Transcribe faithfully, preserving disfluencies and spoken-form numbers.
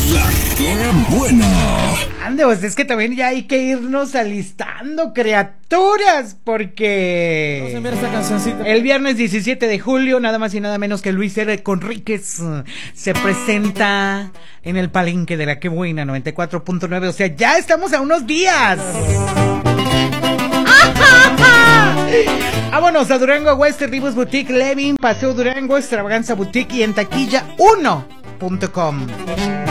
La que buena. Ande, pues es que también ya hay que irnos alistando, criaturas, porque Vamos a enviar esta cancioncita. el viernes diecisiete de julio, nada más y nada menos que Luis R. Conríquez uh, se presenta en el Palenque de la Que Buena noventa y cuatro punto nueve, o sea, ya estamos a unos días. Vámonos a Durango West, Ribos Boutique, Levin, Paseo Durango, Extravaganza Boutique y en taquilla uno punto com.